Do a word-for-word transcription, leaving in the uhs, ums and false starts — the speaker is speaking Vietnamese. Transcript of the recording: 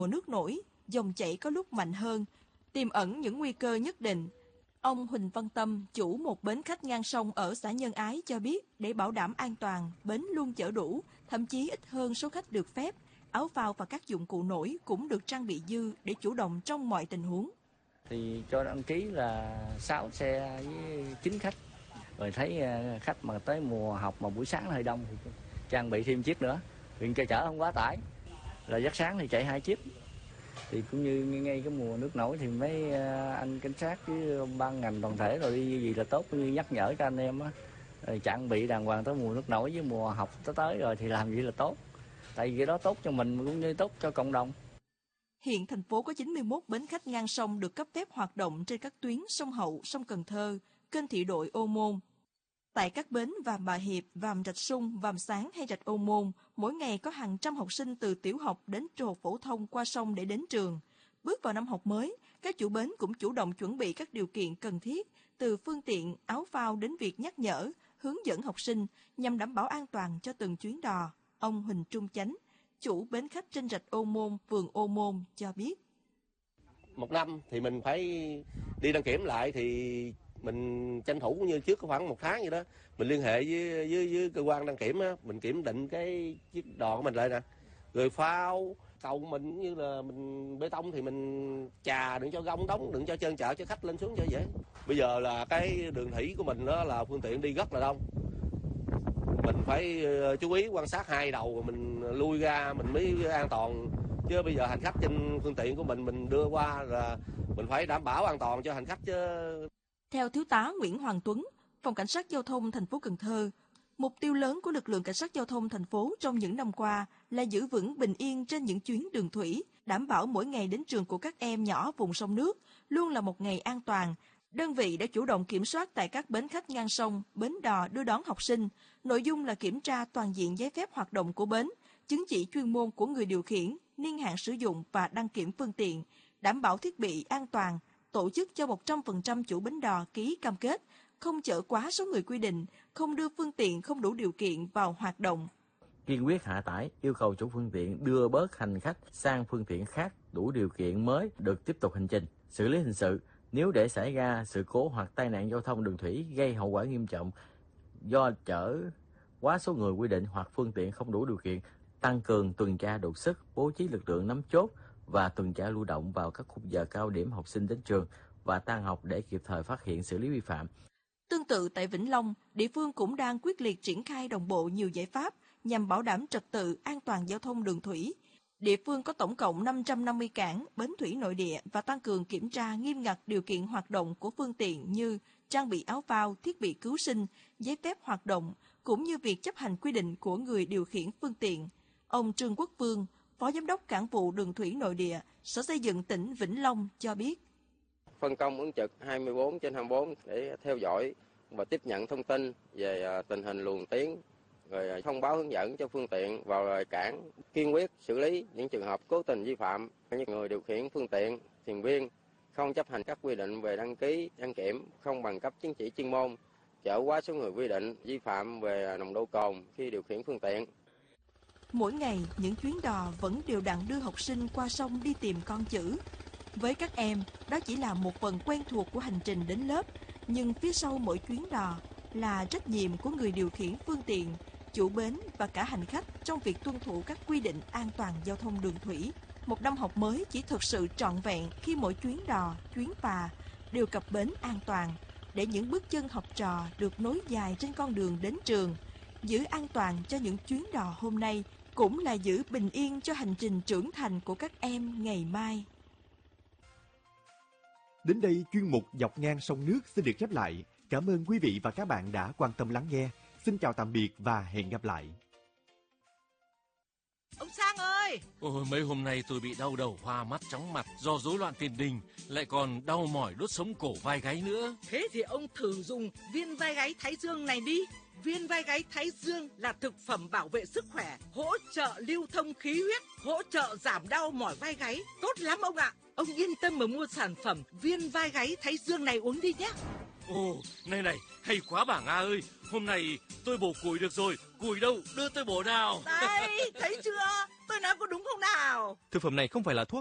mùa nước nổi, dòng chảy có lúc mạnh hơn, tiềm ẩn những nguy cơ nhất định. Ông Huỳnh Văn Tâm, chủ một bến khách ngang sông ở xã Nhân Ái cho biết, để bảo đảm an toàn, bến luôn chở đủ, thậm chí ít hơn số khách được phép. Áo phao và các dụng cụ nổi cũng được trang bị dư để chủ động trong mọi tình huống. Thì cho đăng ký là sáu xe với chín khách. Rồi thấy khách mà tới mùa học mà buổi sáng hơi đông thì trang bị thêm chiếc nữa. Huyện cho chở không quá tải. Là giấc sáng thì chạy hai chiếc. Thì cũng như ngay cái mùa nước nổi thì mấy anh cảnh sát với ban ngành đoàn thể rồi đi như gì là tốt, như nhắc nhở cho anh em á, trang bị đàng hoàng tới mùa nước nổi với mùa học tới tới rồi thì làm gì là tốt. Tại vì cái đó tốt cho mình cũng như tốt cho cộng đồng. Hiện thành phố có chín mươi mốt bến khách ngang sông được cấp phép hoạt động trên các tuyến sông Hậu, sông Cần Thơ, kênh Thị Đội, Ô Môn. Tại các bến Vàm Bà Hiệp, Vàm Rạch Sung, Vàm Sáng hay Rạch Ô Môn, mỗi ngày có hàng trăm học sinh từ tiểu học đến trung học phổ thông qua sông để đến trường. Bước vào năm học mới, các chủ bến cũng chủ động chuẩn bị các điều kiện cần thiết, từ phương tiện, áo phao đến việc nhắc nhở, hướng dẫn học sinh nhằm đảm bảo an toàn cho từng chuyến đò. Ông Huỳnh Trung Chánh, chủ bến khách trên Rạch Ô Môn, phường Ô Môn cho biết. Một năm thì mình phải đi đăng kiểm lại, thì mình tranh thủ như trước khoảng một tháng vậy đó, mình liên hệ với với, với cơ quan đăng kiểm á, mình kiểm định cái chiếc đò của mình lại nè, rồi phao cầu mình như là mình bê tông thì mình chà đừng cho gông đóng, đừng cho trơn trượt cho khách lên xuống cho dễ. Bây giờ là cái đường thủy của mình đó là phương tiện đi rất là đông, mình phải chú ý quan sát hai đầu rồi mình lui ra mình mới an toàn. Chứ bây giờ hành khách trên phương tiện của mình mình đưa qua là mình phải đảm bảo an toàn cho hành khách chứ. Theo Thiếu tá Nguyễn Hoàng Tuấn, Phòng Cảnh sát Giao thông thành phố Cần Thơ, mục tiêu lớn của lực lượng cảnh sát giao thông thành phố trong những năm qua là giữ vững bình yên trên những chuyến đường thủy, đảm bảo mỗi ngày đến trường của các em nhỏ vùng sông nước luôn là một ngày an toàn. Đơn vị đã chủ động kiểm soát tại các bến khách ngang sông, bến đò đưa đón học sinh. Nội dung là kiểm tra toàn diện giấy phép hoạt động của bến, chứng chỉ chuyên môn của người điều khiển, niên hạn sử dụng và đăng kiểm phương tiện, đảm bảo thiết bị an toàn, tổ chức cho một trăm phần trăm chủ bến đò ký cam kết, không chở quá số người quy định, không đưa phương tiện không đủ điều kiện vào hoạt động. Kiên quyết hạ tải, yêu cầu chủ phương tiện đưa bớt hành khách sang phương tiện khác đủ điều kiện mới được tiếp tục hành trình. Xử lý hình sự nếu để xảy ra sự cố hoặc tai nạn giao thông đường thủy gây hậu quả nghiêm trọng do chở quá số người quy định hoặc phương tiện không đủ điều kiện, tăng cường tuần tra đột xuất, bố trí lực lượng nắm chốt và tuần tra lưu động vào các khung giờ cao điểm học sinh đến trường và tan học để kịp thời phát hiện xử lý vi phạm. Tương tự tại Vĩnh Long, địa phương cũng đang quyết liệt triển khai đồng bộ nhiều giải pháp nhằm bảo đảm trật tự an toàn giao thông đường thủy. Địa phương có tổng cộng năm trăm năm mươi cảng, bến thủy nội địa và tăng cường kiểm tra nghiêm ngặt điều kiện hoạt động của phương tiện như trang bị áo phao, thiết bị cứu sinh, giấy phép hoạt động, cũng như việc chấp hành quy định của người điều khiển phương tiện. Ông Trương Quốc Vương, Phó Giám đốc Cảng vụ Đường thủy Nội địa, Sở Xây dựng tỉnh Vĩnh Long cho biết. Phân công ứng trực hai mươi bốn trên hai mươi bốn để theo dõi và tiếp nhận thông tin về tình hình luồng tuyến, rồi thông báo hướng dẫn cho phương tiện vào cảng, kiên quyết xử lý những trường hợp cố tình vi phạm, như người điều khiển phương tiện, thuyền viên không chấp hành các quy định về đăng ký, đăng kiểm, không bằng cấp chứng chỉ chuyên môn, chở quá số người quy định, vi phạm về nồng độ cồn khi điều khiển phương tiện. Mỗi ngày, những chuyến đò vẫn đều đặn đưa học sinh qua sông đi tìm con chữ. Với các em, đó chỉ là một phần quen thuộc của hành trình đến lớp, nhưng phía sau mỗi chuyến đò là trách nhiệm của người điều khiển phương tiện, chủ bến và cả hành khách trong việc tuân thủ các quy định an toàn giao thông đường thủy. Một năm học mới chỉ thực sự trọn vẹn khi mỗi chuyến đò, chuyến phà đều cập bến an toàn, để những bước chân học trò được nối dài trên con đường đến trường. Giữ an toàn cho những chuyến đò hôm nay cũng là giữ bình yên cho hành trình trưởng thành của các em ngày mai. Đến đây, chuyên mục Dọc ngang sông nước xin được khép lại. Cảm ơn quý vị và các bạn đã quan tâm lắng nghe. Xin chào tạm biệt và hẹn gặp lại. Ông Sang ơi! Ôi, mấy hôm nay tôi bị đau đầu, hoa mắt, chóng mặt do rối loạn tiền đình, lại còn đau mỏi đốt sống cổ vai gáy nữa. Thế thì ông thử dùng viên vai gáy Thái Dương này đi. Viên vai gáy Thái Dương là thực phẩm bảo vệ sức khỏe, hỗ trợ lưu thông khí huyết, hỗ trợ giảm đau mỏi vai gáy. Tốt lắm ông ạ! Ông yên tâm mà mua sản phẩm viên vai gáy Thái Dương này uống đi nhé. Ồ, này này, hay quá bà Nga ơi. Hôm nay tôi bổ củi được rồi. Củi đâu, đưa tôi bổ nào. Đây, thấy chưa? Tôi nói có đúng không nào? Thực phẩm này không phải là thuốc.